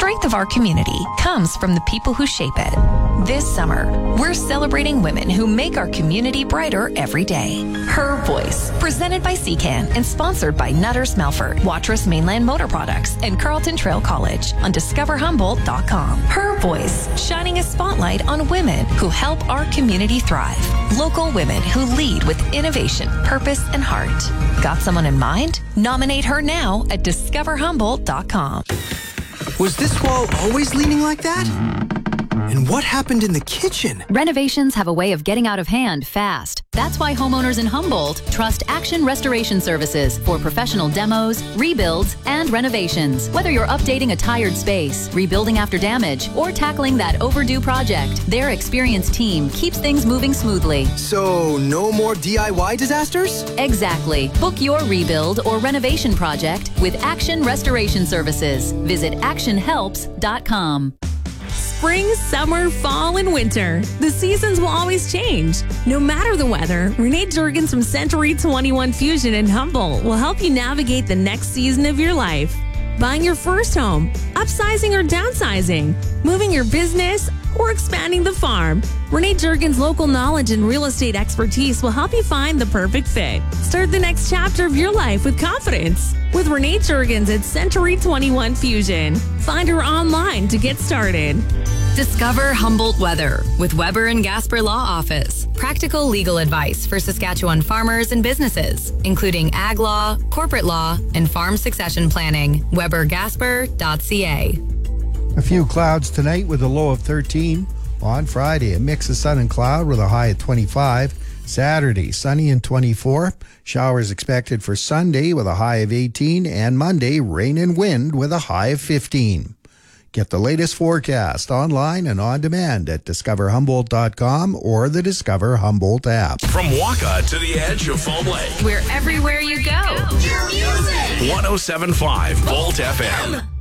strength of our community comes from the people who shape it. This summer, we're celebrating women who make our community brighter every day. Her Voice, presented by CCAN and sponsored by Nutters Melford, Watrous Mainland Motor Products, and Carlton Trail College on discoverhumboldt.com. Her Voice, shining a spotlight on women who help our community thrive. Local women who lead with innovation, purpose, and heart. Got someone in mind? Nominate her now at discoverhumboldt.com. Was this wall always leaning like that? And what happened in the kitchen? Renovations have a way of getting out of hand fast. That's why homeowners in Humboldt trust Action Restoration Services for professional demos, rebuilds, and renovations. Whether you're updating a tired space, rebuilding after damage, or tackling that overdue project, their experienced team keeps things moving smoothly. So, no more DIY disasters? Exactly. Book your rebuild or renovation project with Action Restoration Services. Visit actionhelps.com. Spring, summer, fall, and winter. The seasons will always change. No matter the weather, Renee Jurgens from Century 21 Fusion in Humboldt will help you navigate the next season of your life. Buying your first home, upsizing or downsizing, moving your business, or expanding the farm. Renee Jurgens' local knowledge and real estate expertise will help you find the perfect fit. Start the next chapter of your life with confidence with Renee Jurgens at Century 21 Fusion. Find her online to get started. Discover Humboldt Weather with Weber and Gasper Law Office. Practical legal advice for Saskatchewan farmers and businesses, including ag law, corporate law, and farm succession planning. WeberGasper.ca. A few clouds tonight with a low of 13. On Friday, a mix of sun and cloud with a high of 25. Saturday, sunny and 24. Showers expected for Sunday with a high of 18. And Monday, rain and wind with a high of 15. Get the latest forecast online and on demand at discoverhumboldt.com or the Discover Humboldt app. From Waka to the edge of Foam Lake. We're everywhere you go. Your music. 107.5 Volt FM.